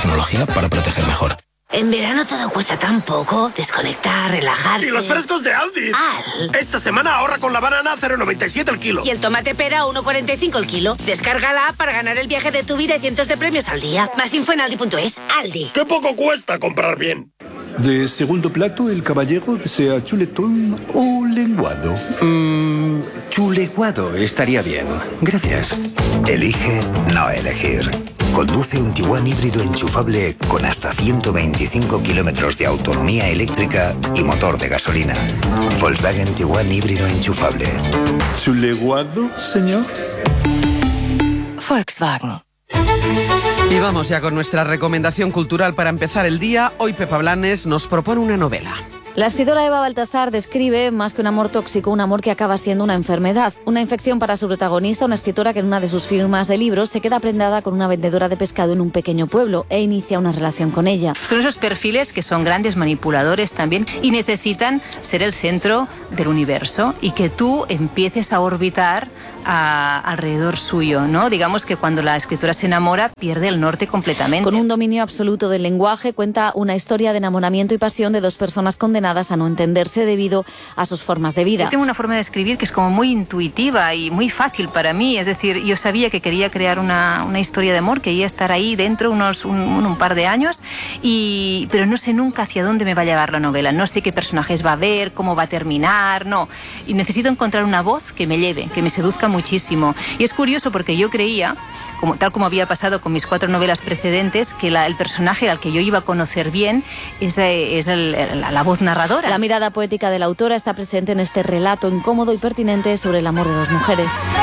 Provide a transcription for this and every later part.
tecnología para proteger mejor. En verano todo cuesta tan poco. Desconectar, relajarse. ¡Y los frescos de Aldi! Esta semana ahorra con la banana a 0,97 el kilo. Y el tomate pera a 1,45 el kilo. Descarga la app para ganar el viaje de tu vida y cientos de premios al día. Más info en aldi.es. Aldi. ¡Qué poco cuesta comprar bien! De segundo plato, el caballero desea chuletón o lenguado. Chuleguado estaría bien. Gracias. Elige no elegir. Conduce un Tiguan híbrido enchufable con hasta 125 kilómetros de autonomía eléctrica y motor de gasolina. Volkswagen Tiguan híbrido enchufable. ¿Chuleguado, señor? Volkswagen. Y vamos ya con nuestra recomendación cultural para empezar el día. Hoy Pepa Blanes nos propone una novela. La escritora Eva Baltasar describe, más que un amor tóxico, un amor que acaba siendo una enfermedad. Una infección para su protagonista, una escritora que en una de sus firmas de libros se queda prendada con una vendedora de pescado en un pequeño pueblo e inicia una relación con ella. Son esos perfiles que son grandes manipuladores también y necesitan ser el centro del universo y que tú empieces a orbitar alrededor suyo, ¿no? Digamos que cuando la escritora se enamora pierde el norte completamente. Con un dominio absoluto del lenguaje, cuenta una historia de enamoramiento y pasión de dos personas condenadas a no entenderse debido a sus formas de vida. Yo tengo una forma de escribir que es como muy intuitiva y muy fácil para mí, es decir, yo sabía que quería crear una historia de amor, quería estar ahí dentro un par de años, pero no sé nunca hacia dónde me va a llevar la novela, no sé qué personajes va a haber, cómo va a terminar, no. Y necesito encontrar una voz que me lleve, que me seduzca muchísimo. Y es curioso porque yo creía, tal como había pasado con mis 4 novelas precedentes, que el personaje al que yo iba a conocer bien es la voz narradora. La mirada poética de la autora está presente en este relato incómodo y pertinente sobre el amor de dos mujeres.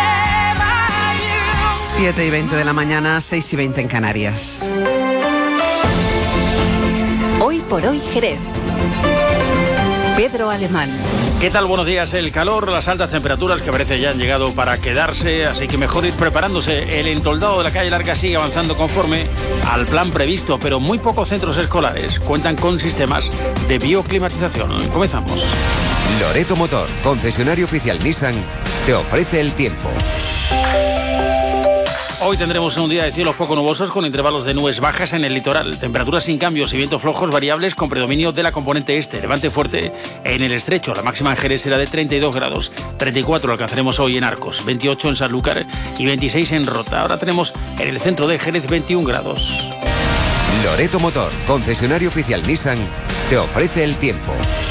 7:20 de la mañana, 6:20 en Canarias. Hoy por hoy Jerez. Pedro Alemán. ¿Qué tal? Buenos días. El calor, las altas temperaturas que parece ya han llegado para quedarse, así que mejor ir preparándose. El entoldado de la calle Larga sigue avanzando conforme al plan previsto, pero muy pocos centros escolares cuentan con sistemas de bioclimatización. Comenzamos. Loreto Motor, concesionario oficial Nissan, te ofrece el tiempo. Hoy tendremos un día de cielos poco nubosos con intervalos de nubes bajas en el litoral, temperaturas sin cambios y vientos flojos variables con predominio de la componente este, levante fuerte en el estrecho. La máxima en Jerez será de 32 grados, 34 alcanzaremos hoy en Arcos, 28 en Sanlúcar y 26 en Rota. Ahora tenemos en el centro de Jerez 21 grados. Loreto Motor, concesionario oficial Nissan, te ofrece el tiempo.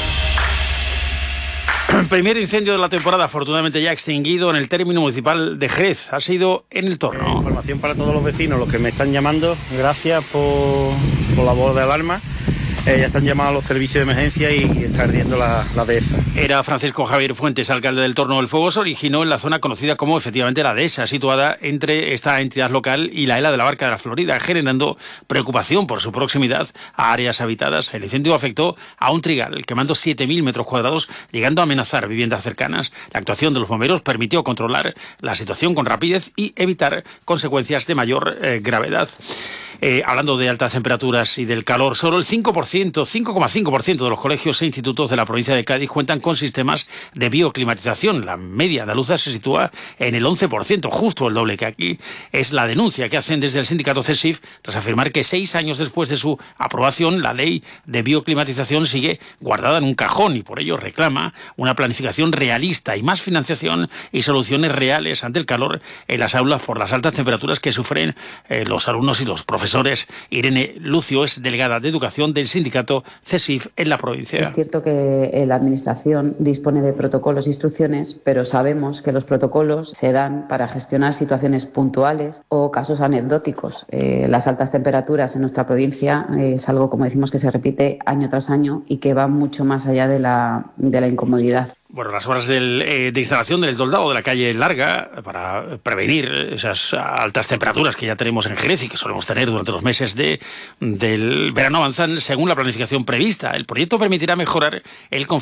Primer incendio de la temporada, afortunadamente ya extinguido en el término municipal de Jerez. Ha sido en el Torno. Información para todos los vecinos, los que me están llamando. Gracias por la voz de alarma. Ya están llamados a los servicios de emergencia y está ardiendo la dehesa. Era Francisco Javier Fuentes, alcalde del Torno. El fuego se originó en la zona conocida como efectivamente la dehesa, situada entre esta entidad local y la ELA de la Barca de la Florida, generando preocupación por su proximidad a áreas habitadas. El incendio afectó a un trigal, quemando 7.000 metros cuadrados, llegando a amenazar viviendas cercanas. La actuación de los bomberos permitió controlar la situación con rapidez y evitar consecuencias de mayor gravedad. Hablando de altas temperaturas y del calor, solo el 5,5% de los colegios e institutos de la provincia de Cádiz cuentan con sistemas de bioclimatización. La media andaluza se sitúa en el 11%, justo el doble que aquí. Es la denuncia que hacen desde el sindicato CESIF tras afirmar que 6 años después de su aprobación, la ley de bioclimatización sigue guardada en un cajón y por ello reclama una planificación realista y más financiación y soluciones reales ante el calor en las aulas por las altas temperaturas que sufren los alumnos y los profesores. Irene Lucio es delegada de Educación del sindicato CESIF en la provincia. Es cierto que la Administración dispone de protocolos e instrucciones, pero sabemos que los protocolos se dan para gestionar situaciones puntuales o casos anecdóticos. Las altas temperaturas en nuestra provincia es algo, como decimos, que se repite año tras año y que va mucho más allá de la incomodidad. Bueno, las obras de instalación del entoldado de la calle Larga para prevenir esas altas temperaturas que ya tenemos en Jerez y que solemos tener durante los meses del verano avanzan según la planificación prevista. El proyecto permitirá mejorar el confort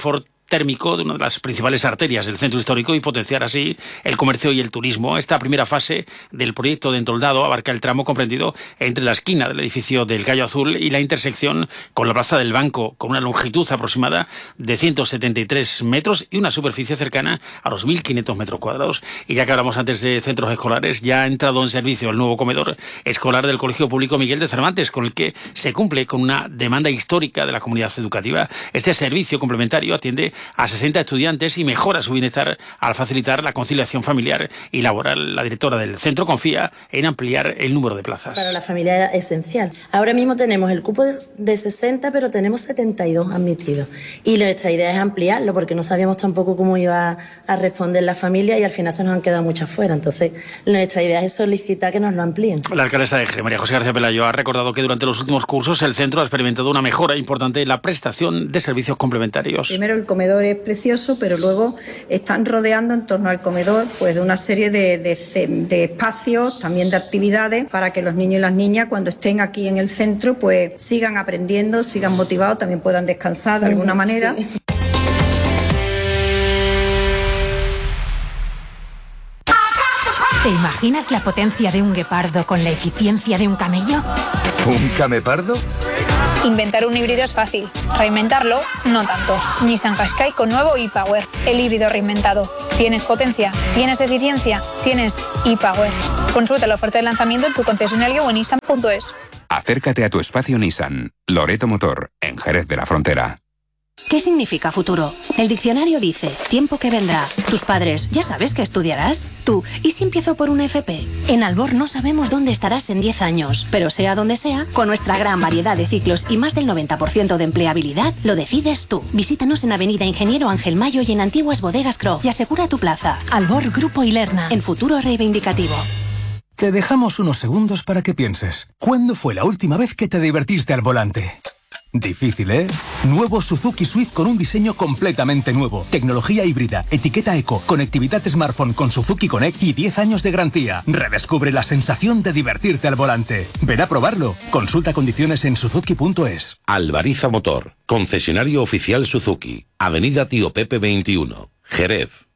térmico de una de las principales arterias del centro histórico y potenciar así el comercio y el turismo. Esta primera fase del proyecto de Entoldado abarca el tramo comprendido entre la esquina del edificio del Gallo Azul y la intersección con la Plaza del Banco, con una longitud aproximada de 173 metros y una superficie cercana a los 1.500 metros cuadrados. Y ya que hablamos antes de centros escolares, ya ha entrado en servicio el nuevo comedor escolar del Colegio Público Miguel de Cervantes, con el que se cumple con una demanda histórica de la comunidad educativa. Este servicio complementario atiende a 60 estudiantes y mejora su bienestar al facilitar la conciliación familiar y laboral. La directora del centro confía en ampliar el número de plazas. Para la familia era esencial. Ahora mismo tenemos el cupo de 60, pero tenemos 72 admitidos. Y nuestra idea es ampliarlo, porque no sabíamos tampoco cómo iba a responder la familia y al final se nos han quedado muchas fuera. Entonces, nuestra idea es solicitar que nos lo amplíen. La alcaldesa de Jerez, María José García Pelayo, ha recordado que durante los últimos cursos el centro ha experimentado una mejora importante en la prestación de servicios complementarios. Primero, el comedor es precioso, pero luego están rodeando en torno al comedor pues de una serie de espacios, también de actividades, para que los niños y las niñas cuando estén aquí en el centro pues sigan aprendiendo, sigan motivados, también puedan descansar de alguna manera. Sí. ¿Te imaginas la potencia de un guepardo con la eficiencia de un camello? ¿Un camepardo? Inventar un híbrido es fácil, reinventarlo no tanto. Nissan Qashqai con nuevo e-Power, el híbrido reinventado. ¿Tienes potencia? ¿Tienes eficiencia? ¿Tienes e-Power? Consulta la oferta de lanzamiento en tu concesionario o en nissan.es. Acércate a tu espacio Nissan. Loreto Motor, en Jerez de la Frontera. ¿Qué significa futuro? El diccionario dice, tiempo que vendrá. Tus padres, ¿ya sabes qué estudiarás? Tú, ¿y si empiezo por una FP? En Albor no sabemos dónde estarás en 10 años, pero sea donde sea, con nuestra gran variedad de ciclos y más del 90% de empleabilidad, lo decides tú. Visítanos en Avenida Ingeniero Ángel Mayo y en Antiguas Bodegas Croft y asegura tu plaza. Albor Grupo Ilerna, en futuro reivindicativo. Te dejamos unos segundos para que pienses. ¿Cuándo fue la última vez que te divertiste al volante? Difícil, ¿eh? Nuevo Suzuki Swift con un diseño completamente nuevo. Tecnología híbrida, etiqueta eco, conectividad smartphone con Suzuki Connect y 10 años de garantía. Redescubre la sensación de divertirte al volante. Ven a probarlo. Consulta condiciones en suzuki.es. Albariza Motor, concesionario oficial Suzuki. Avenida Tío Pepe 21, Jerez.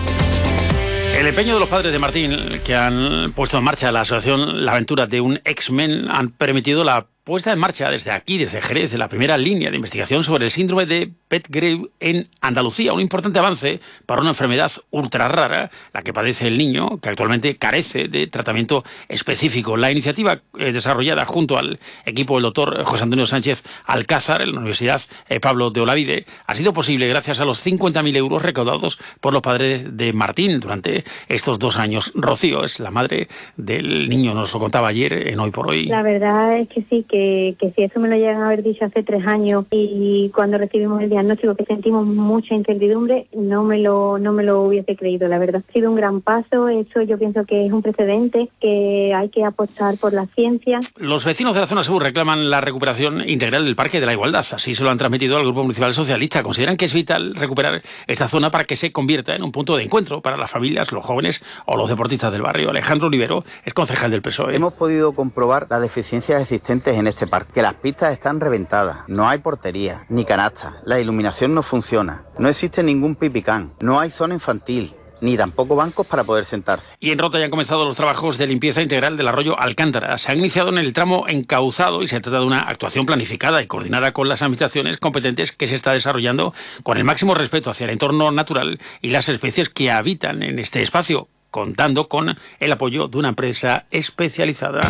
El empeño de los padres de Martín, que han puesto en marcha la asociación La Aventura de un X-Men, han permitido la puesta en marcha desde aquí, desde Jerez, de la primera línea de investigación sobre el síndrome de Petgrave en Andalucía. Un importante avance para una enfermedad ultra rara, la que padece el niño, que actualmente carece de tratamiento específico. La iniciativa desarrollada junto al equipo del doctor José Antonio Sánchez Alcázar en la Universidad Pablo de Olavide ha sido posible gracias a los 50.000 euros recaudados por los padres de Martín durante estos 2 años. Rocío es la madre del niño, nos lo contaba ayer en Hoy por Hoy. La verdad es que sí, que si eso me lo llegan a haber dicho hace 3 años y cuando recibimos el diagnóstico que sentimos mucha incertidumbre, no me lo hubiese creído, la verdad. Ha sido un gran paso, esto yo pienso que es un precedente, que hay que apostar por la ciencia. Los vecinos de la zona sur reclaman la recuperación integral del Parque de la Igualdad, así se lo han transmitido al Grupo Municipal Socialista. Consideran que es vital recuperar esta zona para que se convierta en un punto de encuentro para las familias, los jóvenes o los deportistas del barrio. Alejandro Olivero es concejal del PSOE. Hemos podido comprobar las deficiencias existentes en este parque, que las pistas están reventadas, no hay portería, ni canasta, la iluminación no funciona, no existe ningún pipicán, no hay zona infantil, ni tampoco bancos para poder sentarse. Y en Rota ya han comenzado los trabajos de limpieza integral del arroyo Alcántara. Se han iniciado en el tramo encauzado y se trata de una actuación planificada y coordinada con las administraciones competentes que se está desarrollando con el máximo respeto hacia el entorno natural y las especies que habitan en este espacio, contando con el apoyo de una empresa especializada.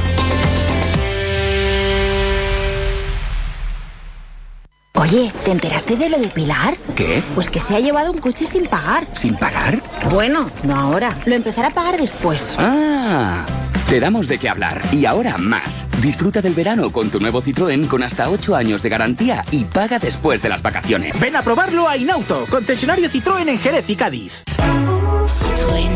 Oye, ¿te enteraste de lo de Pilar? ¿Qué? Pues que se ha llevado un coche sin pagar. ¿Sin pagar? Bueno, no ahora. Lo empezará a pagar después. ¡Ah! Te damos de qué hablar. Y ahora más. Disfruta del verano con tu nuevo Citroën con hasta 8 años de garantía y paga después de las vacaciones. Ven a probarlo a Inauto, concesionario Citroën en Jerez y Cádiz. Citroën.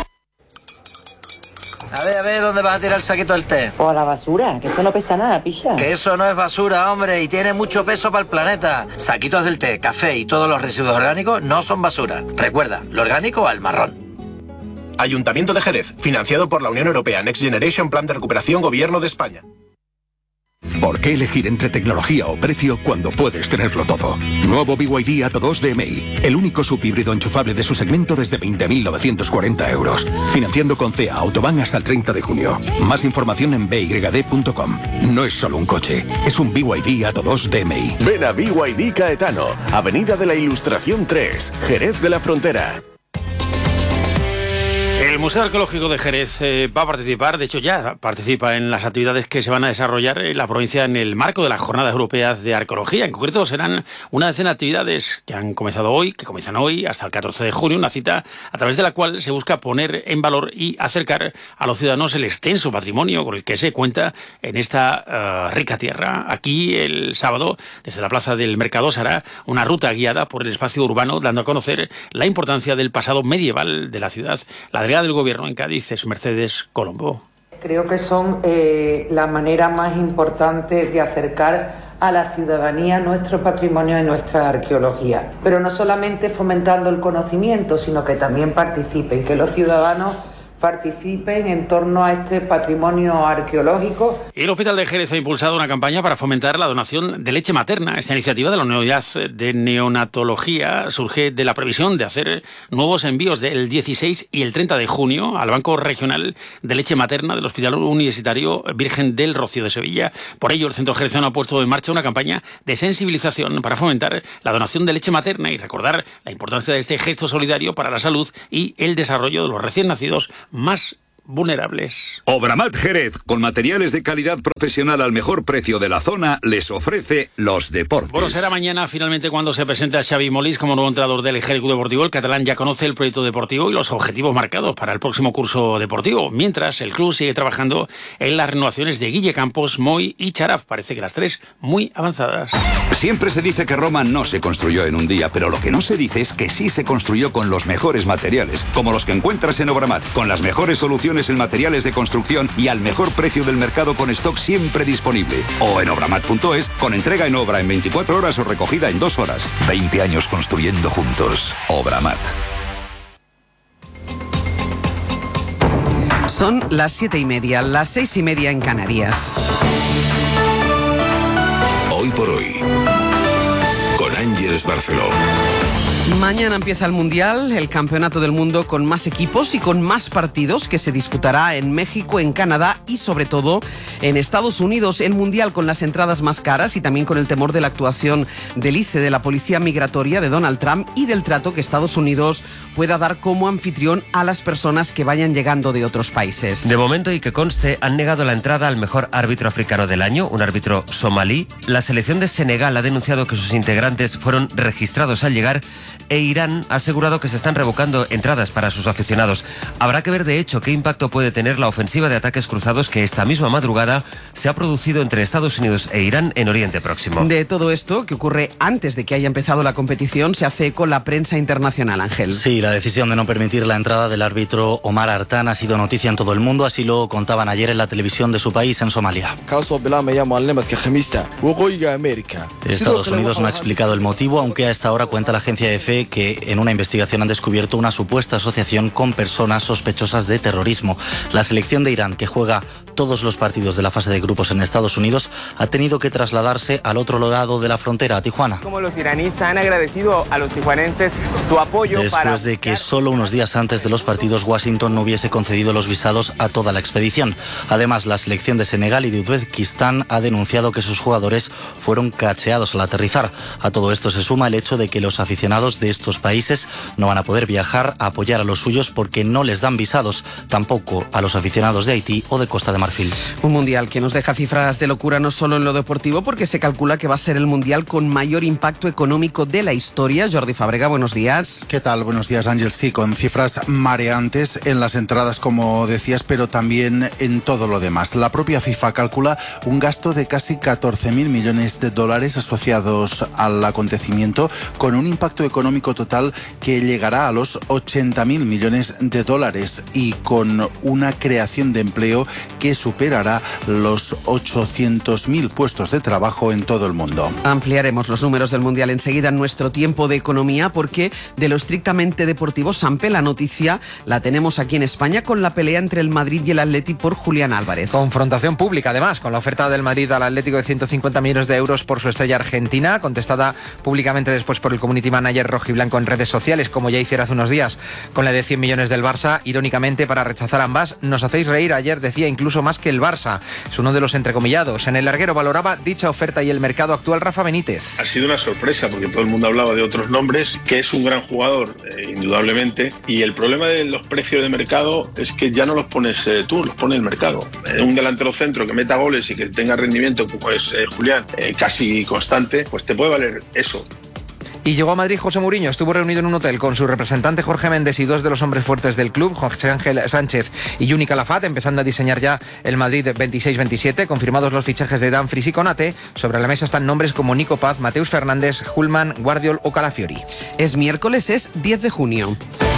A ver, ¿dónde vas a tirar el saquito del té? O a la basura, que eso no pesa nada, picha. Que eso no es basura, hombre, y tiene mucho peso para el planeta. Saquitos del té, café y todos los residuos orgánicos no son basura. Recuerda, lo orgánico al marrón. Ayuntamiento de Jerez, financiado por la Unión Europea Next Generation Plan de Recuperación Gobierno de España. ¿Por qué elegir entre tecnología o precio cuando puedes tenerlo todo? Nuevo BYD Atto 2 DMI, el único subhíbrido enchufable de su segmento desde 20.940 euros. Financiando con CEA Autobahn hasta el 30 de junio. Más información en byd.com. No es solo un coche, es un BYD Atto 2 DMI. Ven a BYD Caetano, Avenida de la Ilustración 3, Jerez de la Frontera. El Museo Arqueológico de Jerez va a participar, de hecho ya participa en las actividades que se van a desarrollar en la provincia en el marco de las Jornadas Europeas de Arqueología. En concreto serán una decena de actividades que comienzan hoy hasta el 14 de junio, una cita a través de la cual se busca poner en valor y acercar a los ciudadanos el extenso patrimonio con el que se cuenta en esta rica tierra. Aquí el sábado, desde la Plaza del Mercado, se hará una ruta guiada por el espacio urbano, dando a conocer la importancia del pasado medieval de la ciudad. La delegada del Gobierno en Cádiz es Mercedes Colombo. Creo que son la manera más importante de acercar a la ciudadanía nuestro patrimonio y nuestra arqueología. Pero no solamente fomentando el conocimiento, sino que también participen, que los ciudadanos participen en torno a este patrimonio arqueológico. El Hospital de Jerez ha impulsado una campaña para fomentar la donación de leche materna. Esta iniciativa de la Unidad de Neonatología surge de la previsión de hacer nuevos envíos del 16 y el 30 de junio al Banco Regional de Leche Materna del Hospital Universitario Virgen del Rocío de Sevilla. Por ello, el Centro Jerezano ha puesto en marcha una campaña de sensibilización para fomentar la donación de leche materna y recordar la importancia de este gesto solidario para la salud y el desarrollo de los recién nacidos más vulnerables. Obramat Jerez, con materiales de calidad profesional al mejor precio de la zona, les ofrece los deportes. Bueno, será mañana finalmente cuando se presente a Xavi Molís como nuevo entrenador del Jerez Club Deportivo. El catalán ya conoce el proyecto deportivo y los objetivos marcados para el próximo curso deportivo, mientras el club sigue trabajando en las renovaciones de Guille Campos, Moy y Charaf. Parece que las tres muy avanzadas. Siempre se dice que Roma no se construyó en un día, pero lo que no se dice es que sí se construyó con los mejores materiales, como los que encuentras en Obramat, con las mejores soluciones en materiales de construcción y al mejor precio del mercado, con stock siempre disponible. O en obramat.es, con entrega en obra en 24 horas o recogida en 2 horas. 20 años construyendo juntos. Obramat. Son las 7:30, las 6:30 en Canarias. Hoy por hoy, con Ángeles Barceló. Mañana empieza el Mundial, el campeonato del mundo con más equipos y con más partidos, que se disputará en México, en Canadá y sobre todo en Estados Unidos. El Mundial con las entradas más caras y también con el temor de la actuación del ICE, de la Policía Migratoria de Donald Trump, y del trato que Estados Unidos pueda dar como anfitrión a las personas que vayan llegando de otros países. De momento, y que conste, han negado la entrada al mejor árbitro africano del año, un árbitro somalí. La selección de Senegal ha denunciado que sus integrantes fueron registrados al llegar, e Irán ha asegurado que se están revocando entradas para sus aficionados. Habrá que ver, de hecho, qué impacto puede tener la ofensiva de ataques cruzados que esta misma madrugada se ha producido entre Estados Unidos e Irán en Oriente Próximo. De todo esto, que ocurre antes de que haya empezado la competición, se hace eco la prensa internacional, Ángel. Sí, la decisión de no permitir la entrada del árbitro Omar Artan ha sido noticia en todo el mundo, así lo contaban ayer en la televisión de su país, en Somalia. Estados Unidos no ha explicado el motivo, aunque a esta hora cuenta la agencia EFE que en una investigación han descubierto una supuesta asociación con personas sospechosas de terrorismo. La selección de Irán, que juega todos los partidos de la fase de grupos en Estados Unidos, ha tenido que trasladarse al otro lado de la frontera, a Tijuana. Como los iraníes han agradecido a los tijuanenses su apoyo después de que solo unos días antes de los partidos Washington no hubiese concedido los visados a toda la expedición. Además, la selección de Senegal y de Uzbekistán ha denunciado que sus jugadores fueron cacheados al aterrizar. A todo esto se suma el hecho de que los aficionados de estos países no van a poder viajar a apoyar a los suyos porque no les dan visados, tampoco a los aficionados de Haití o de Costa de Marfil. Un mundial que nos deja cifras de locura no solo en lo deportivo, porque se calcula que va a ser el mundial con mayor impacto económico de la historia. Jordi Fábrega, buenos días. ¿Qué tal? Buenos días, Ángel. Sí, con cifras mareantes en las entradas, como decías, pero también en todo lo demás. La propia FIFA calcula un gasto de casi 14.000 millones de dólares asociados al acontecimiento, con un impacto económico económico total que llegará a los 80.000 millones de dólares y con una creación de empleo que superará los 800.000 puestos de trabajo en todo el mundo. Ampliaremos los números del Mundial enseguida en nuestro tiempo de economía, porque de lo estrictamente deportivo, Sampe, la noticia la tenemos aquí en España con la pelea entre el Madrid y el Atleti por Julián Álvarez. Confrontación pública, además, con la oferta del Madrid al Atlético de 150 millones de euros por su estrella argentina, contestada públicamente después por el community manager rojiblanco en redes sociales, como ya hiciera hace unos días con la de 100 millones del Barça. Irónicamente, para rechazar ambas, nos hacéis reír. Ayer decía incluso más que el Barça. Es uno de los entrecomillados. En el larguero valoraba dicha oferta y el mercado actual Rafa Benítez. Ha sido una sorpresa porque todo el mundo hablaba de otros nombres, que es un gran jugador, indudablemente, y el problema de los precios de mercado es que ya no los pones tú, los pone el mercado. Un delantero centro que meta goles y que tenga rendimiento como es Julián, casi constante, pues te puede valer eso. Y llegó a Madrid José Mourinho. Estuvo reunido en un hotel con su representante Jorge Méndez y dos de los hombres fuertes del club, José Ángel Sánchez y Juni Calafat, empezando a diseñar ya el Madrid 26-27. Confirmados los fichajes de Dumfries y Konate, sobre la mesa están nombres como Nico Paz, Mateus Fernández, Hulman, Guardiol o Calafiori. Es miércoles, es 10 de junio.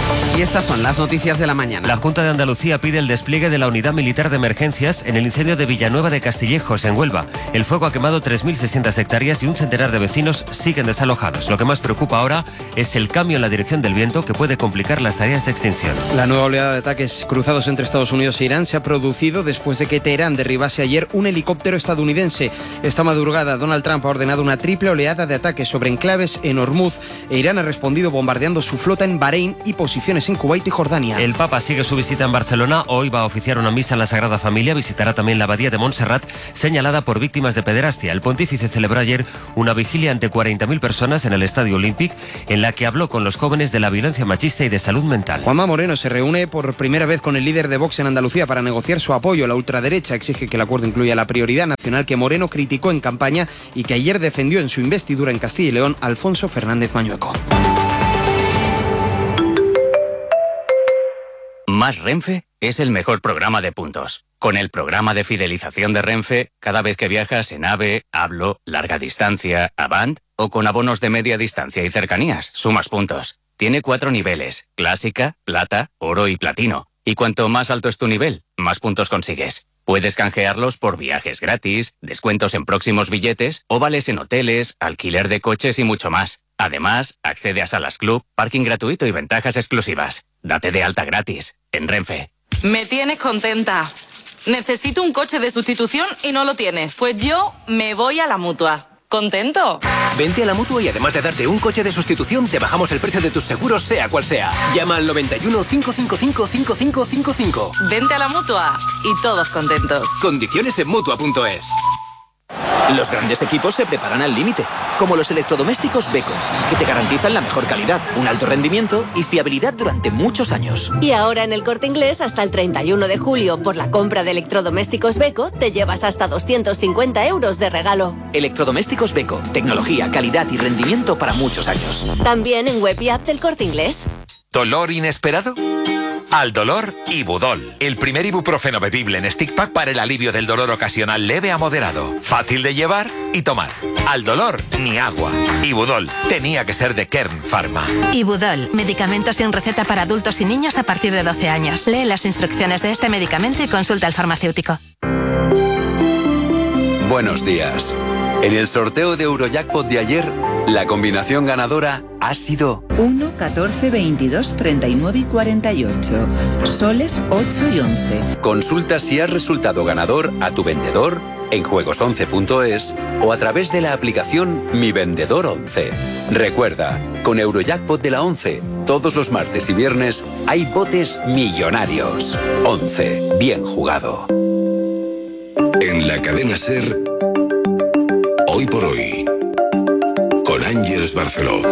Y estas son las noticias de la mañana. La Junta de Andalucía pide el despliegue de la Unidad Militar de Emergencias en el incendio de Villanueva de Castillejos, en Huelva. El fuego ha quemado 3.600 hectáreas y un centenar de vecinos siguen desalojados. Lo que más preocupa ahora es el cambio en la dirección del viento, que puede complicar las tareas de extinción. La nueva oleada de ataques cruzados entre Estados Unidos e Irán se ha producido después de que Teherán derribase ayer un helicóptero estadounidense. Esta madrugada, Donald Trump ha ordenado una triple oleada de ataques sobre enclaves en Hormuz e Irán ha respondido bombardeando su flota en Bahrein y posiciones en Kuwait y Jordania. El Papa sigue su visita en Barcelona. Hoy va a oficiar una misa en la Sagrada Familia. Visitará también la abadía de Montserrat, señalada por víctimas de pederastia. El pontífice celebró ayer una vigilia ante 40.000 personas en el Estadio Olímpic, en la que habló con los jóvenes de la violencia machista y de salud mental. Juanma Moreno se reúne por primera vez con el líder de Vox en Andalucía para negociar su apoyo. La ultraderecha exige que el acuerdo incluya la prioridad nacional que Moreno criticó en campaña y que ayer defendió en su investidura en Castilla y León Alfonso Fernández Mañueco. Más Renfe es el mejor programa de puntos. Con el programa de fidelización de Renfe, cada vez que viajas en AVE, Hablo, Larga Distancia, Avant o con abonos de media distancia y cercanías, sumas puntos. Tiene 4 niveles: Clásica, Plata, Oro y Platino. Y cuanto más alto es tu nivel, más puntos consigues. Puedes canjearlos por viajes gratis, descuentos en próximos billetes o vales en hoteles, alquiler de coches y mucho más. Además, accede a salas club, parking gratuito y ventajas exclusivas. Date de alta gratis en Renfe. Me tienes contenta. Necesito un coche de sustitución y no lo tienes. Pues yo me voy a la Mutua. ¿Contento? Vente a la Mutua y además de darte un coche de sustitución, te bajamos el precio de tus seguros, sea cual sea. Llama al 91 555 5555. Vente a la Mutua y todos contentos. Condiciones en Mutua.es. Los grandes equipos se preparan al límite, como los electrodomésticos Beko, que te garantizan la mejor calidad, un alto rendimiento y fiabilidad durante muchos años. Y ahora en El Corte Inglés, hasta el 31 de julio, por la compra de electrodomésticos Beko, te llevas hasta 250 euros de regalo. Electrodomésticos Beko, tecnología, calidad y rendimiento para muchos años. También en web y app del Corte Inglés. ¿Dolor inesperado? Al dolor, Ibudol, el primer ibuprofeno bebible en stick pack para el alivio del dolor ocasional leve a moderado. Fácil de llevar y tomar. Al dolor, ni agua. Ibudol, tenía que ser de Kern Pharma. Ibudol, medicamento sin receta para adultos y niños a partir de 12 años. Lee las instrucciones de este medicamento y consulta al farmacéutico. Buenos días. En el sorteo de Eurojackpot de ayer, la combinación ganadora ha sido 1, 14, 22, 39 y 48. Soles 8 y 11. Consulta si has resultado ganador a tu vendedor en juegos11.es o a través de la aplicación Mi Vendedor 11. Recuerda, con Eurojackpot de la 11, todos los martes y viernes hay botes millonarios. 11. Bien jugado. En la cadena SER, Hoy por Hoy, con Ángeles Barceló.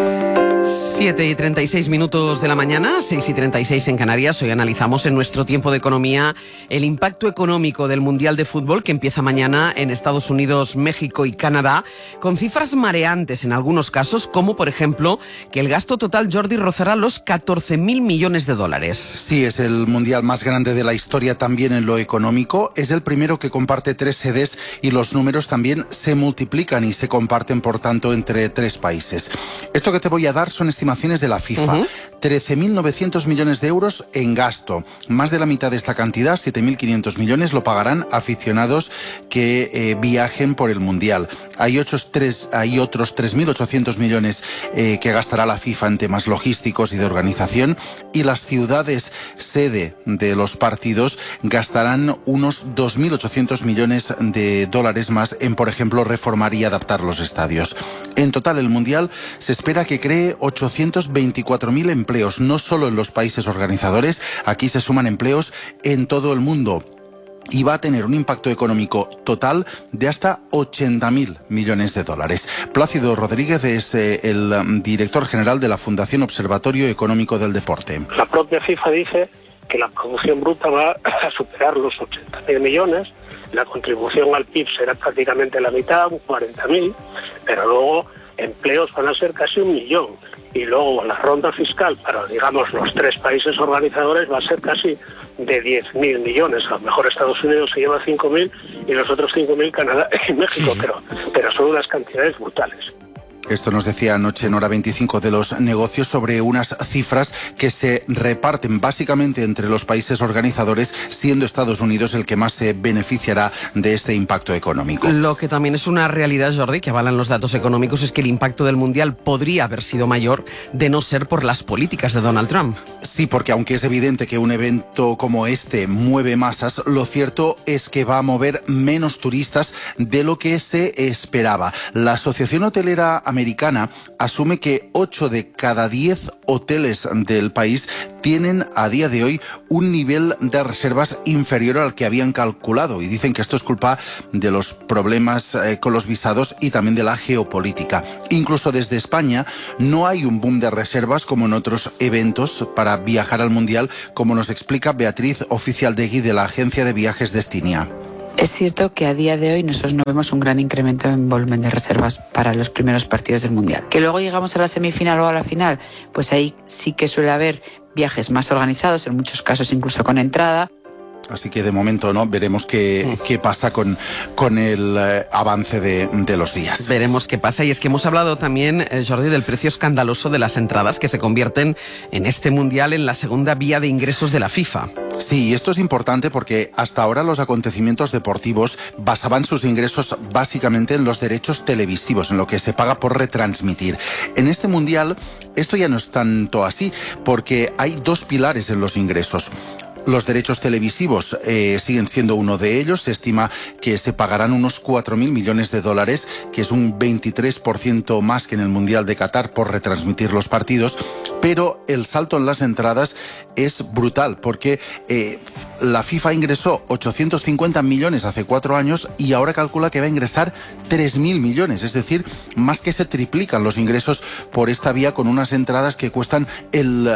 7:36 de la mañana, 6:36 en Canarias. Hoy analizamos en nuestro tiempo de economía el impacto económico del Mundial de Fútbol que empieza mañana en Estados Unidos, México y Canadá, con cifras mareantes en algunos casos, como por ejemplo que el gasto total, Jordi, rozará los 14.000 millones de dólares. Sí, es el Mundial más grande de la historia también en lo económico. Es el primero que comparte 3 sedes y los números también se multiplican y se comparten, por tanto, entre 3 países. Esto que te voy a dar son estimaciones de la FIFA. 13.900 millones de euros en gasto. Más de la mitad de esta cantidad, 7.500 millones, lo pagarán aficionados que viajen por el Mundial. Hay otros 3.800 millones que gastará la FIFA en temas logísticos y de organización, y las ciudades sede de los partidos gastarán unos 2.800 millones de dólares más en, por ejemplo, reformar y adaptar los estadios. En total, el Mundial se espera que cree 824.000 empleos, no solo en los países organizadores, aquí se suman empleos en todo el mundo. Y va a tener un impacto económico total de hasta 80.000 millones de dólares. Plácido Rodríguez es el director general de la Fundación Observatorio Económico del Deporte. La propia FIFA dice que la producción bruta va a superar los 80.000 millones, la contribución al PIB será prácticamente la mitad, 40.000, pero luego empleos van a ser casi 1 millón. Y luego la ronda fiscal para, digamos, los 3 países organizadores va a ser casi de 10.000 millones. A lo mejor Estados Unidos se lleva 5.000 y los otros 5.000 Canadá y México, pero son unas cantidades brutales. Esto nos decía anoche en Hora 25 de los negocios sobre unas cifras que se reparten básicamente entre los países organizadores, siendo Estados Unidos el que más se beneficiará de este impacto económico. Lo que también es una realidad, Jordi, que avalan los datos económicos, es que el impacto del Mundial podría haber sido mayor de no ser por las políticas de Donald Trump. Sí, porque aunque es evidente que un evento como este mueve masas, lo cierto es que va a mover menos turistas de lo que se esperaba. La Asociación Hotelera Americana asume que 8 de cada 10 hoteles del país tienen a día de hoy un nivel de reservas inferior al que habían calculado, y dicen que esto es culpa de los problemas con los visados y también de la geopolítica. Incluso desde España no hay un boom de reservas como en otros eventos para viajar al Mundial, como nos explica Beatriz Oficialdegui de la agencia de viajes Destinia. Es cierto que a día de hoy nosotros no vemos un gran incremento en volumen de reservas para los primeros partidos del Mundial. Que luego llegamos a la semifinal o a la final, pues ahí sí que suele haber viajes más organizados, en muchos casos incluso con entrada. Así que de momento no veremos qué pasa con el avance de los días. Veremos qué pasa. Y es que hemos hablado también, Jordi, del precio escandaloso de las entradas que se convierten en este Mundial en la segunda vía de ingresos de la FIFA. Sí, y esto es importante porque hasta ahora los acontecimientos deportivos basaban sus ingresos básicamente en los derechos televisivos, en lo que se paga por retransmitir. En este Mundial esto ya no es tanto así, porque hay 2 pilares en los ingresos. Los derechos televisivos siguen siendo uno de ellos. Se estima que se pagarán unos 4.000 millones de dólares, que es un 23% más que en el Mundial de Qatar por retransmitir los partidos. Pero el salto en las entradas es brutal, porque la FIFA ingresó 850 millones hace 4 años y ahora calcula que va a ingresar 3.000 millones. Es decir, más que se triplican los ingresos por esta vía, con unas entradas que cuestan el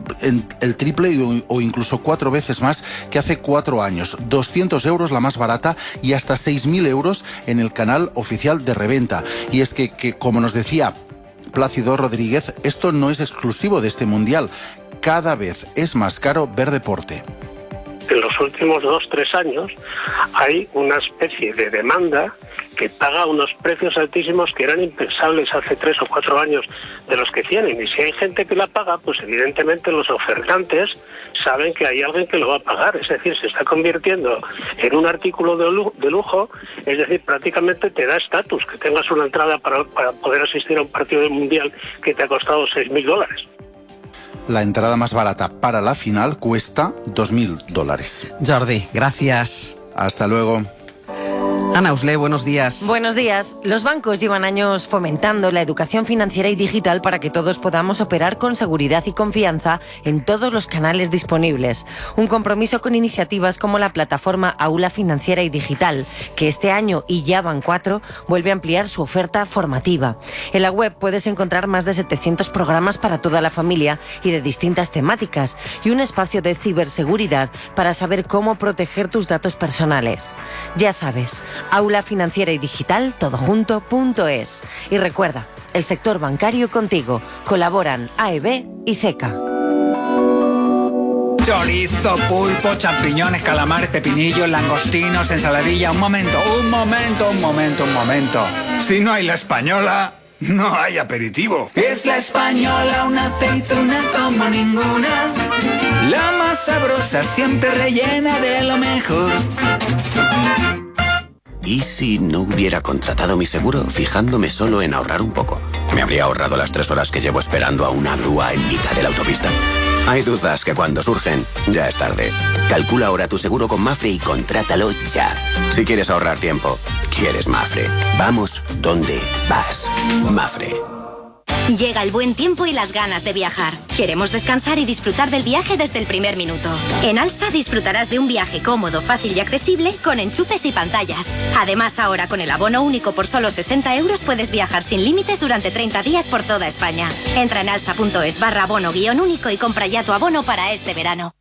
triple o incluso 4 veces más que hace 4 años. 200 euros la más barata y hasta 6.000 euros en el canal oficial de reventa. Y es que como nos decía Plácido Rodríguez, esto no es exclusivo de este Mundial. Cada vez es más caro ver deporte. En los últimos 2-3 años hay una especie de demanda que paga unos precios altísimos que eran impensables hace 3 o 4 años de los que tienen. Y si hay gente que la paga, pues evidentemente los ofertantes saben que hay alguien que lo va a pagar. Es decir, se está convirtiendo en un artículo de lujo, es decir, prácticamente te da estatus que tengas una entrada para poder asistir a un partido del Mundial que te ha costado $6.000. La entrada más barata para la final cuesta $2.000. Jordi, gracias. Hasta luego. Ana Usle, buenos días. Buenos días. Los bancos llevan años fomentando la educación financiera y digital para que todos podamos operar con seguridad y confianza en todos los canales disponibles. Un compromiso con iniciativas como la plataforma Aula Financiera y Digital, que este año, y ya van 4, vuelve a ampliar su oferta formativa. En la web puedes encontrar más de 700 programas para toda la familia y de distintas temáticas, y un espacio de ciberseguridad para saber cómo proteger tus datos personales. Ya sabes, Aula Financiera y Digital, todojunto.es. Y recuerda, el sector bancario contigo. Colaboran AEB y CECA. Chorizo, pulpo, champiñones, calamares, pepinillos, langostinos, ensaladilla. Un momento. Si no hay la española, No hay aperitivo. Es la española, una aceituna como ninguna. La más sabrosa, siempre rellena de lo mejor. ¿Y si no hubiera contratado mi seguro fijándome solo en ahorrar un poco? Me habría ahorrado las 3 horas que llevo esperando a una grúa en mitad de la autopista. Hay dudas que cuando surgen, ya es tarde. Calcula ahora tu seguro con Mafre y contrátalo ya. Si quieres ahorrar tiempo, quieres Mafre. Vamos donde vas. Mafre. Llega el buen tiempo y las ganas de viajar. Queremos descansar y disfrutar del viaje desde el primer minuto. En Alsa disfrutarás de un viaje cómodo, fácil y accesible con enchufes y pantallas. Además, ahora con el abono único por solo 60 euros puedes viajar sin límites durante 30 días por toda España. Entra en alsa.es/abono-único y compra ya tu abono para este verano.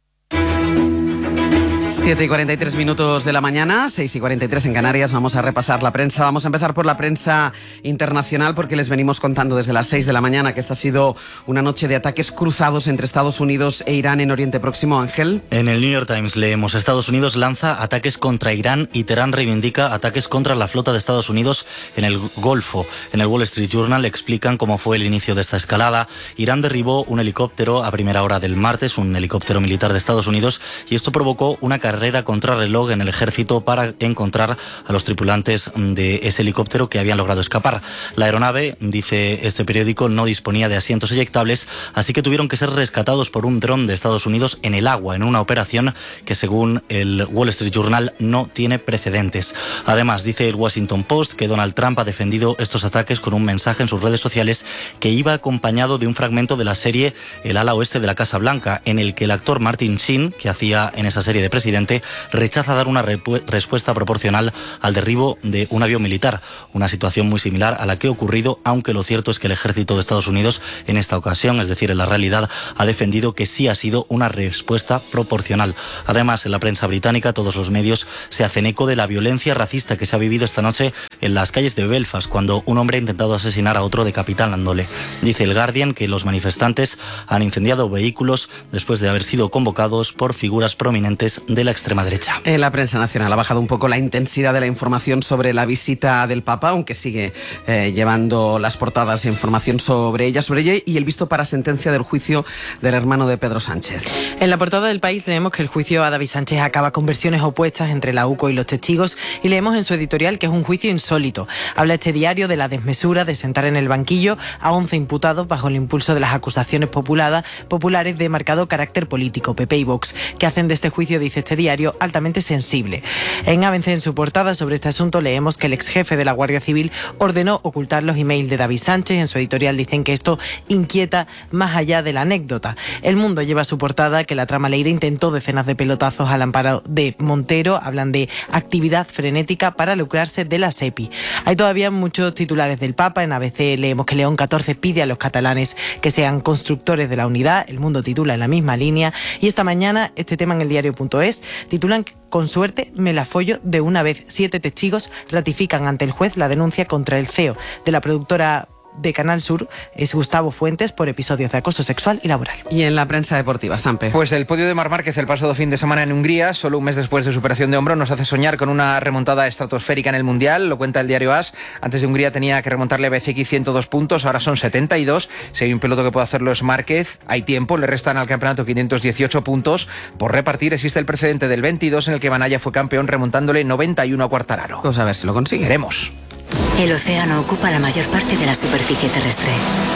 7:43 de la mañana, 6:43 en Canarias. Vamos a repasar la prensa. Vamos a empezar por la prensa internacional porque les venimos contando desde las 6 de la mañana que esta ha sido una noche de ataques cruzados entre Estados Unidos e Irán en Oriente Próximo. Ángel. En el New York Times leemos: Estados Unidos lanza ataques contra Irán y Teherán reivindica ataques contra la flota de Estados Unidos en el Golfo. En el Wall Street Journal explican cómo fue el inicio de esta escalada. Irán derribó un helicóptero a primera hora del martes, un helicóptero militar de Estados Unidos, y esto provocó una carrera contrarreloj en el ejército para encontrar a los tripulantes de ese helicóptero que habían logrado escapar. La aeronave, dice este periódico, no disponía de asientos eyectables, así que tuvieron que ser rescatados por un dron de Estados Unidos en el agua, en una operación que, según el Wall Street Journal, no tiene precedentes. Además, dice el Washington Post que Donald Trump ha defendido estos ataques con un mensaje en sus redes sociales que iba acompañado de un fragmento de la serie El ala oeste de la Casa Blanca, en el que el actor Martin Sheen, que hacía en esa serie de presidente, rechaza dar una respuesta proporcional al derribo de un avión militar, una situación muy similar a la que ha ocurrido, aunque lo cierto es que el ejército de Estados Unidos en esta ocasión, es decir, en la realidad, ha defendido que sí ha sido una respuesta proporcional. Además, en la prensa británica, todos los medios se hacen eco de la violencia racista que se ha vivido esta noche en las calles de Belfast, cuando un hombre ha intentado asesinar a otro decapitándole. Dice el Guardian que los manifestantes han incendiado vehículos después de haber sido convocados por figuras prominentes de la extrema derecha. En la prensa nacional ha bajado un poco la intensidad de la información sobre la visita del Papa, aunque sigue llevando las portadas e información sobre ella y el visto para sentencia del juicio del hermano de Pedro Sánchez. En la portada del País leemos que el juicio a David Sánchez acaba con versiones opuestas entre la UCO y los testigos, y leemos en su editorial que es un juicio insólito. Habla este diario de la desmesura de sentar en el banquillo a 11 imputados bajo el impulso de las acusaciones populares de marcado carácter político, PP y Vox, que hacen de este juicio, dice este diario, altamente sensible. En ABC, en su portada sobre este asunto, leemos que el ex jefe de la Guardia Civil ordenó ocultar los emails de David Sánchez. En su editorial dicen que esto inquieta más allá de la anécdota. El Mundo lleva a su portada que la trama Leire intentó decenas de pelotazos al amparo de Montero. Hablan de actividad frenética para lucrarse de la SEPI. Hay todavía muchos titulares del Papa. En ABC leemos que León XIV pide a los catalanes que sean constructores de la unidad. El Mundo titula en la misma línea. Y esta mañana, este tema en eldiario.es, titulan: con suerte me la follo de una vez. 7 testigos ratifican ante el juez la denuncia contra el CEO de la productora de Canal Sur, es Gustavo Fuentes, por episodios de acoso sexual y laboral. Y en la prensa deportiva, Sampe. Pues el podio de Marc Márquez el pasado fin de semana en Hungría, solo un mes después de su operación de hombro, nos hace soñar con una remontada estratosférica en el Mundial. Lo cuenta el diario AS. Antes de Hungría tenía que remontarle a BCX 102 puntos, ahora son 72. Si hay un piloto que puede hacerlo es Márquez. Hay tiempo, le restan al campeonato 518 puntos por repartir. Existe el precedente del 22 en el que Banaya fue campeón remontándole 91 a Quartararo. Vamos a ver si lo consigue. Veremos. El océano ocupa la mayor parte de la superficie terrestre.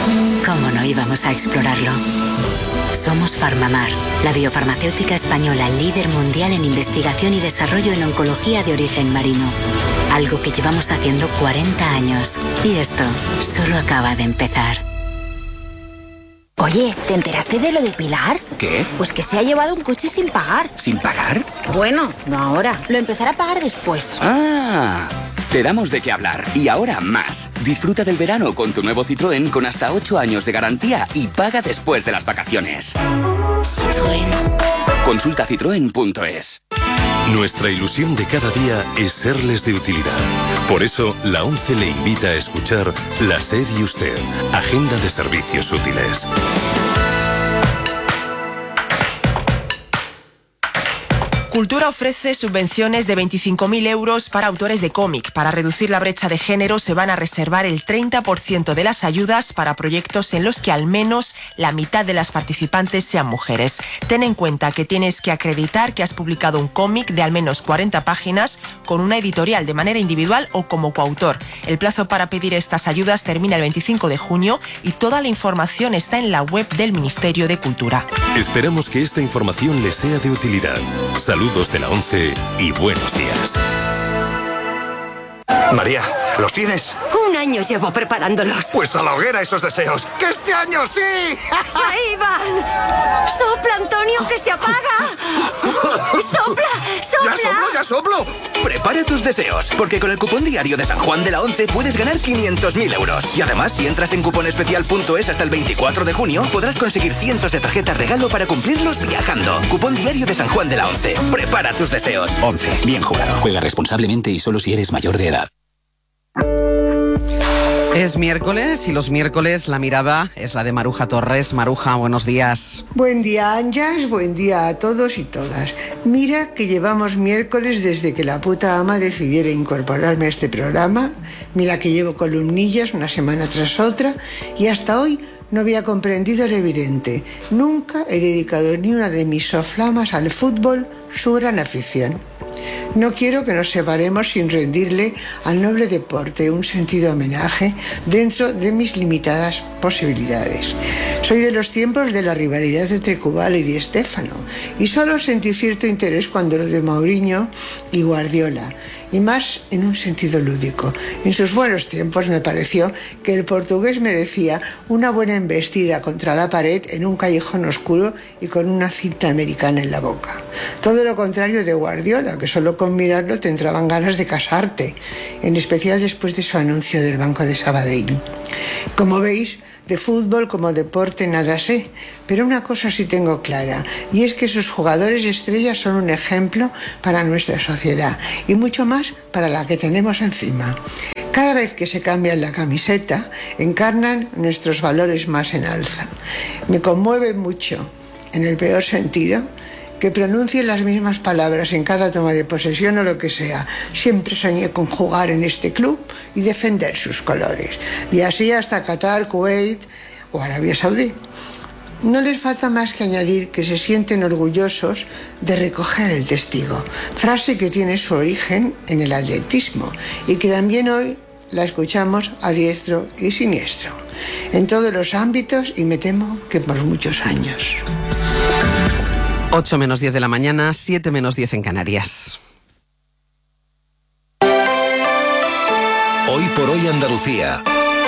¿Cómo no íbamos a explorarlo? Somos Farmamar, la biofarmacéutica española líder mundial en investigación y desarrollo en oncología de origen marino. Algo que llevamos haciendo 40 años. Y esto solo acaba de empezar. Oye, ¿te enteraste de lo de Pilar? ¿Qué? Pues que se ha llevado un coche sin pagar. ¿Sin pagar? Bueno, no ahora. Lo empezará a pagar después. ¡Ah! Te damos de qué hablar. Y ahora más. Disfruta del verano con tu nuevo Citroën con hasta 8 años de garantía y paga después de las vacaciones. Citroën. Consulta citroen.es. Nuestra ilusión de cada día es serles de utilidad. Por eso, la ONCE le invita a escuchar La SER y Usted, Agenda de Servicios Útiles. Cultura ofrece subvenciones de 25.000 euros para autores de cómic. Para reducir la brecha de género se van a reservar el 30% de las ayudas para proyectos en los que al menos la mitad de las participantes sean mujeres. Ten en cuenta que tienes que acreditar que has publicado un cómic de al menos 40 páginas con una editorial de manera individual o como coautor. El plazo para pedir estas ayudas termina el 25 de junio y toda la información está en la web del Ministerio de Cultura. Esperamos que esta información les sea de utilidad. Saludos de la 11 y buenos días. María, ¿los tienes? Un año llevo preparándolos. Pues a la hoguera esos deseos. ¡Que este año sí! ¡Ahí van! ¡Sopla, Antonio, que se apaga! ¡Sopla, sopla! ¡Ya soplo! Prepara tus deseos, porque con el cupón diario de San Juan de la 11 puedes ganar 500.000 euros. Y además, si entras en cuponespecial.es hasta el 24 de junio, podrás conseguir cientos de tarjetas regalo para cumplirlos viajando. Cupón diario de San Juan de la 11. Prepara tus deseos. 11. Bien jugado. Juega responsablemente y solo si eres mayor de edad. Es miércoles y los miércoles la mirada es la de Maruja Torres. Maruja, buenos días. Buen día, Anjas, buen día a todos y todas. Mira que llevamos miércoles desde que la puta ama decidiera incorporarme a este programa. Mira que llevo columnillas una semana tras otra y hasta hoy no había comprendido lo evidente. Nunca he dedicado ni una de mis soflamas al fútbol, su gran afición. No quiero que nos separemos sin rendirle al noble deporte un sentido homenaje dentro de mis limitadas posibilidades. Soy de los tiempos de la rivalidad entre Kubala y Di Stéfano y solo sentí cierto interés cuando lo de Mourinho y Guardiola, y más en un sentido lúdico. En sus buenos tiempos me pareció que el portugués merecía una buena embestida contra la pared en un callejón oscuro y con una cinta americana en la boca. Todo lo contrario de Guardiola, que solo con mirarlo te entraban ganas de casarte, en especial después de su anuncio del Banco de Sabadell. Como veis, de fútbol como deporte nada sé, pero una cosa sí tengo clara, y es que sus jugadores estrellas son un ejemplo para nuestra sociedad y mucho más para la que tenemos encima. Cada vez que se cambian la camiseta, encarnan nuestros valores más en alza. Me conmueve mucho, en el peor sentido, que pronuncien las mismas palabras en cada toma de posesión o lo que sea. Siempre soñé con jugar en este club y defender sus colores. Y así hasta Qatar, Kuwait o Arabia Saudí. No les falta más que añadir que se sienten orgullosos de recoger el testigo, frase que tiene su origen en el atletismo y que también hoy la escuchamos a diestro y siniestro, en todos los ámbitos y me temo que por muchos años. 8 menos 10 de la mañana, 7 menos 10 en Canarias. Hoy por hoy Andalucía.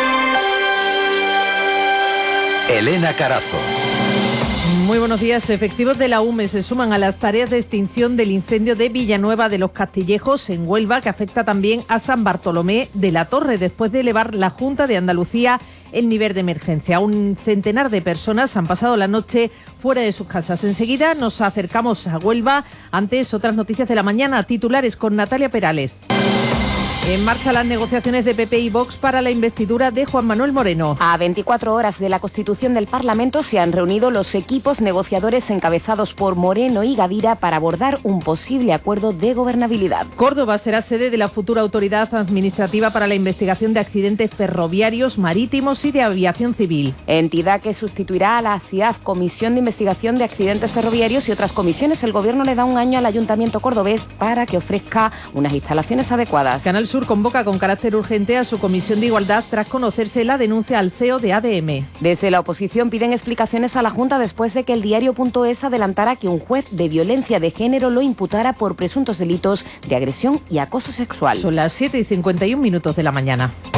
Elena Carazo. Muy buenos días. Efectivos de la UME se suman a las tareas de extinción del incendio de Villanueva de los Castillejos en Huelva, que afecta también a San Bartolomé de la Torre, después de elevar la Junta de Andalucía el nivel de emergencia. Un centenar de personas han pasado la noche fuera de sus casas. Enseguida nos acercamos a Huelva. Antes, otras noticias de la mañana, titulares con Natalia Perales. En marcha las negociaciones de PP y Vox para la investidura de Juan Manuel Moreno. A 24 horas de la constitución del Parlamento se han reunido los equipos negociadores encabezados por Moreno y Gadira para abordar un posible acuerdo de gobernabilidad. Córdoba será sede de la futura Autoridad Administrativa para la Investigación de Accidentes Ferroviarios, Marítimos y de Aviación Civil. Entidad que sustituirá a la CIAF, Comisión de Investigación de Accidentes Ferroviarios y otras comisiones. El Gobierno le da un año al Ayuntamiento cordobés para que ofrezca unas instalaciones adecuadas. Canal Sur convoca con carácter urgente a su Comisión de Igualdad tras conocerse la denuncia al CEO de ADM. Desde la oposición piden explicaciones a la Junta después de que el diario.es adelantara que un juez de violencia de género lo imputara por presuntos delitos de agresión y acoso sexual. Son las 7:51 de la mañana.